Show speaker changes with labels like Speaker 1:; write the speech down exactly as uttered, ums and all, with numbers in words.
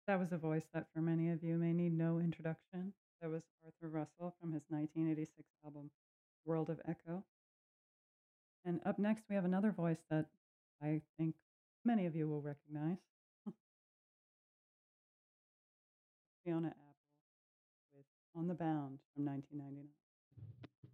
Speaker 1: That was a voice that for many of you may need no introduction. That was Arthur Russell from his nineteen eighty-six album, World of Echo. And up next, we have another voice that I think many of you will recognize. Fiona Apple with On the Bound from nineteen ninety-nine.